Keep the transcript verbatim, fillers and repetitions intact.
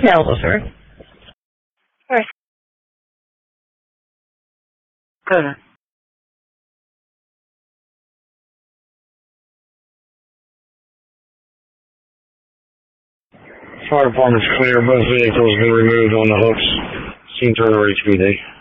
Hello, sir. First. Good. Fire department's clear. Both vehicles have been removed on the hooks. Scene Turner H P D.